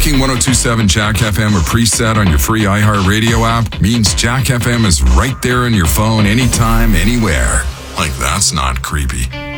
Making 1027 Jack FM a preset on your free iHeartRadio app means Jack FM is right there on your phone anytime, anywhere. Like, that's not creepy.